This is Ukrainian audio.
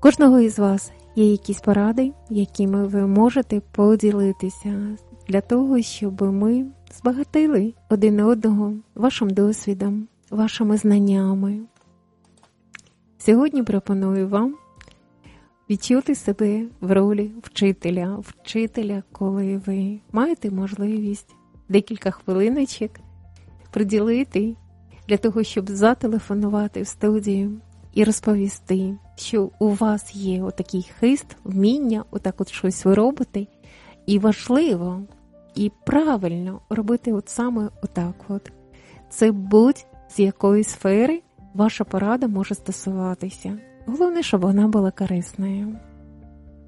Кожного із вас є якісь поради, якими ви можете поділитися для того, щоб ми збагатили один одного вашим досвідом, вашими знаннями. Сьогодні пропоную вам відчути себе в ролі вчителя, коли ви маєте можливість декілька хвилиночок приділити для того, щоб зателефонувати в студію і розповісти, що у вас є отакий хист, вміння, отак от щось ви робите, і важливо, і правильно робити от саме отак от. Це будь-з якої сфери ваша порада може стосуватися. Головне, щоб вона була корисною.